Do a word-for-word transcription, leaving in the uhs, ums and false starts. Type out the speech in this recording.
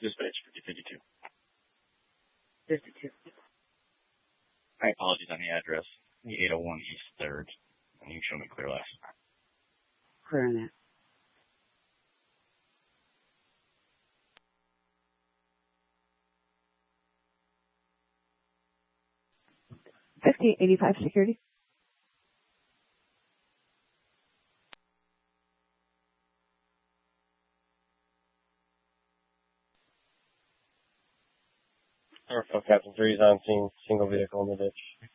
Dispatch fifty fifty-two. fifty-two. My apologies on the address. The eight oh one East third. And you can show me clear last. Clear on that. fifty eighty-five security. Norfolk Captain three is on scene, single vehicle in the ditch.